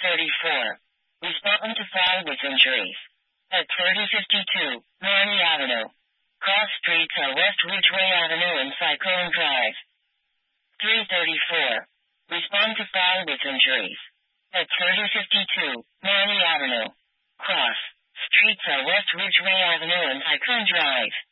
334. Respond to fire with injuries. At 3052, Miami Avenue. Cross streets are West Ridgeway Avenue and Cyclone Drive. 334. Respond to fire with injuries. At 3052, Miami Avenue. Cross streets are West Ridgeway Avenue and Cyclone Drive.